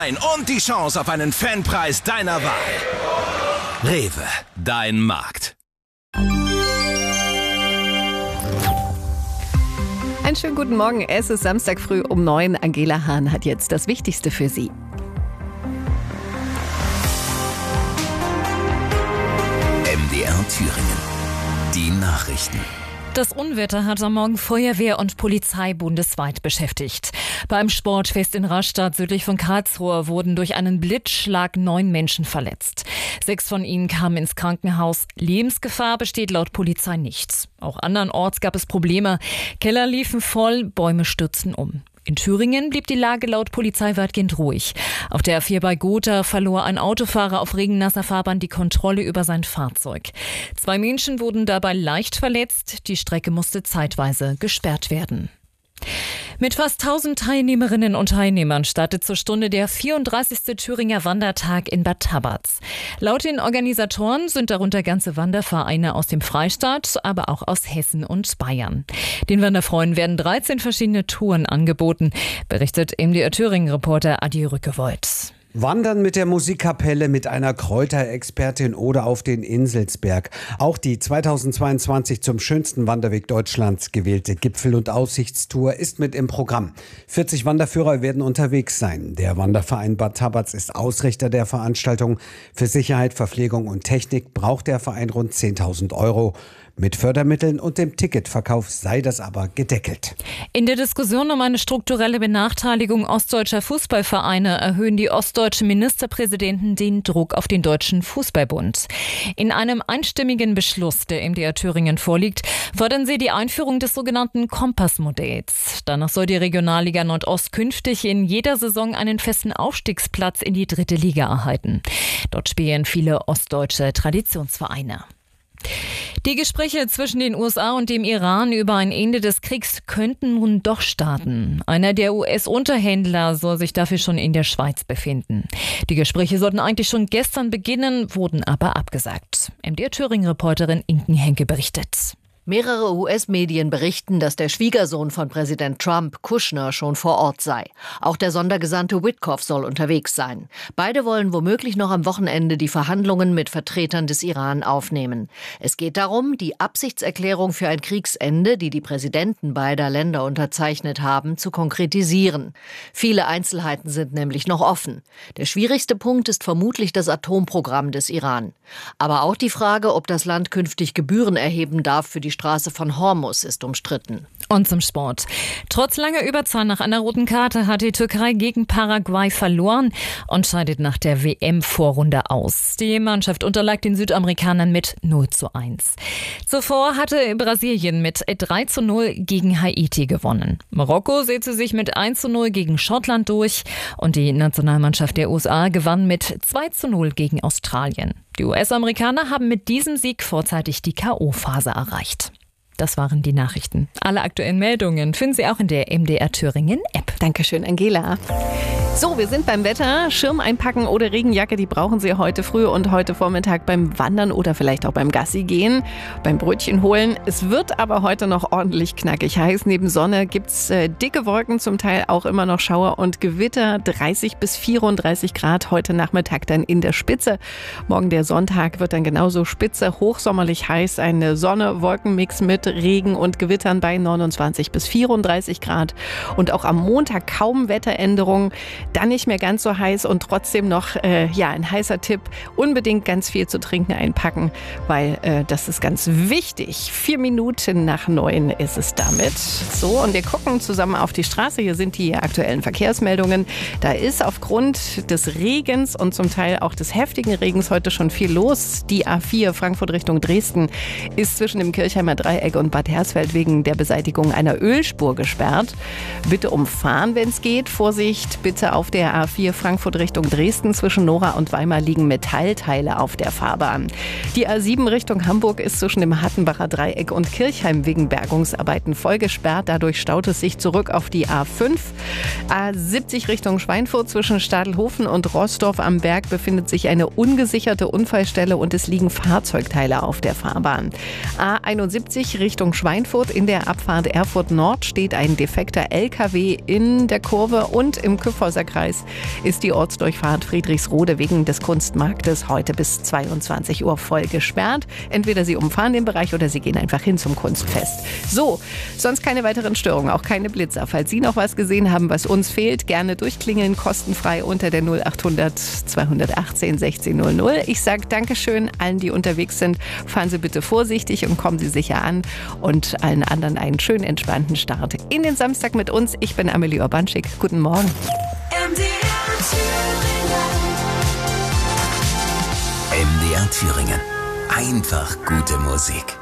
Und die Chance auf einen Fanpreis deiner Wahl. Rewe, dein Markt. Einen schönen guten Morgen. Es ist Samstag früh um 9. Angela Hahn hat jetzt das Wichtigste für Sie. MDR Thüringen. Die Nachrichten. Das Unwetter hat am Morgen Feuerwehr und Polizei bundesweit beschäftigt. Beim Sportfest in Rastatt südlich von Karlsruhe wurden durch einen Blitzschlag 9 Menschen verletzt. 6 von ihnen kamen ins Krankenhaus. Lebensgefahr besteht laut Polizei nicht. Auch andernorts gab es Probleme. Keller liefen voll, Bäume stürzten um. In Thüringen blieb die Lage laut Polizei weitgehend ruhig. Auf der A4 bei Gotha verlor ein Autofahrer auf regennasser Fahrbahn die Kontrolle über sein Fahrzeug. 2 Menschen wurden dabei leicht verletzt. Die Strecke musste zeitweise gesperrt werden. Mit fast 1000 Teilnehmerinnen und Teilnehmern startet zur Stunde der 34. Thüringer Wandertag in Bad Tabatz. Laut den Organisatoren sind darunter ganze Wandervereine aus dem Freistaat, aber auch aus Hessen und Bayern. Den Wanderfreunden werden 13 verschiedene Touren angeboten, berichtet MDR Thüringen-Reporter Adi Rückewold. Wandern mit der Musikkapelle, mit einer Kräuterexpertin oder auf den Inselsberg. Auch die 2022 zum schönsten Wanderweg Deutschlands gewählte Gipfel- und Aussichtstour ist mit im Programm. 40 Wanderführer werden unterwegs sein. Der Wanderverein Bad Tabatz ist Ausrichter der Veranstaltung. Für Sicherheit, Verpflegung und Technik braucht der Verein rund 10.000 Euro. Mit Fördermitteln und dem Ticketverkauf sei das aber gedeckelt. In der Diskussion um eine strukturelle Benachteiligung ostdeutscher Fußballvereine erhöhen die ostdeutschen Ministerpräsidenten den Druck auf den Deutschen Fußballbund. In einem einstimmigen Beschluss, der MDR Thüringen vorliegt, fordern sie die Einführung des sogenannten Kompassmodells. Danach soll die Regionalliga Nordost künftig in jeder Saison einen festen Aufstiegsplatz in die 3. Liga erhalten. Dort spielen viele ostdeutsche Traditionsvereine. Die Gespräche zwischen den USA und dem Iran über ein Ende des Kriegs könnten nun doch starten. Einer der US-Unterhändler soll sich dafür schon in der Schweiz befinden. Die Gespräche sollten eigentlich schon gestern beginnen, wurden aber abgesagt. MDR Thüringen-Reporterin Inken Henke berichtet. Mehrere US-Medien berichten, dass der Schwiegersohn von Präsident Trump, Kushner, schon vor Ort sei. Auch der Sondergesandte Witkoff soll unterwegs sein. Beide wollen womöglich noch am Wochenende die Verhandlungen mit Vertretern des Iran aufnehmen. Es geht darum, die Absichtserklärung für ein Kriegsende, die die Präsidenten beider Länder unterzeichnet haben, zu konkretisieren. Viele Einzelheiten sind nämlich noch offen. Der schwierigste Punkt ist vermutlich das Atomprogramm des Iran. Aber auch die Frage, ob das Land künftig Gebühren erheben darf für die Straße von Hormuz, ist umstritten. Und zum Sport. Trotz langer Überzahl nach einer roten Karte hat die Türkei gegen Paraguay verloren und scheidet nach der WM-Vorrunde aus. Die Mannschaft unterlag den Südamerikanern mit 0:1. Zuvor hatte Brasilien mit 3:0 gegen Haiti gewonnen. Marokko setzte sich mit 1:0 gegen Schottland durch und die Nationalmannschaft der USA gewann mit 2:0 gegen Australien. Die US-Amerikaner haben mit diesem Sieg vorzeitig die K.O.-Phase erreicht. Das waren die Nachrichten. Alle aktuellen Meldungen finden Sie auch in der MDR Thüringen-App. Dankeschön, Angela. So, wir sind beim Wetter. Schirm einpacken oder Regenjacke, die brauchen Sie heute früh und heute Vormittag beim Wandern oder vielleicht auch beim Gassi gehen, beim Brötchen holen. Es wird aber heute noch ordentlich knackig heiß. Neben Sonne gibt's dicke Wolken, zum Teil auch immer noch Schauer und Gewitter. 30 bis 34 Grad heute Nachmittag dann in der Spitze. Morgen der Sonntag wird dann genauso spitze, hochsommerlich heiß. Eine Sonne-Wolkenmix mit Regen und Gewittern bei 29 bis 34 Grad. Und auch am Montag kaum Wetteränderungen. Dann nicht mehr ganz so heiß und trotzdem noch ein heißer Tipp. Unbedingt ganz viel zu trinken einpacken, weil das ist ganz wichtig. 4 Minuten nach 9 ist es damit. So, und wir gucken zusammen auf die Straße. Hier sind die aktuellen Verkehrsmeldungen. Da ist aufgrund des Regens und zum Teil auch des heftigen Regens heute schon viel los. Die A4 Frankfurt Richtung Dresden ist zwischen dem Kirchheimer Dreieck und Bad Hersfeld wegen der Beseitigung einer Ölspur gesperrt. Bitte umfahren, wenn es geht. Vorsicht, bitte auf der A4 Frankfurt Richtung Dresden. Zwischen Nora und Weimar liegen Metallteile auf der Fahrbahn. Die A7 Richtung Hamburg ist zwischen dem Hattenbacher Dreieck und Kirchheim wegen Bergungsarbeiten voll gesperrt. Dadurch staut es sich zurück auf die A5. A70 Richtung Schweinfurt zwischen Stadelhofen und Roßdorf am Berg befindet sich eine ungesicherte Unfallstelle und es liegen Fahrzeugteile auf der Fahrbahn. A71 Richtung Schweinfurt. In der Abfahrt Erfurt Nord steht ein defekter LKW in der Kurve und im Kyffhäuser Kreis ist die Ortsdurchfahrt Friedrichsrode wegen des Kunstmarktes heute bis 22 Uhr voll gesperrt. Entweder Sie umfahren den Bereich oder Sie gehen einfach hin zum Kunstfest. So, sonst keine weiteren Störungen, auch keine Blitzer. Falls Sie noch was gesehen haben, was uns fehlt, gerne durchklingeln, kostenfrei unter der 0800 218 1600. Ich sage Dankeschön allen, die unterwegs sind. Fahren Sie bitte vorsichtig und kommen Sie sicher an. Und allen anderen einen schönen, entspannten Start in den Samstag mit uns. Ich bin Amelie Urbanschik. Guten Morgen. MDR Thüringen. Einfach gute Musik.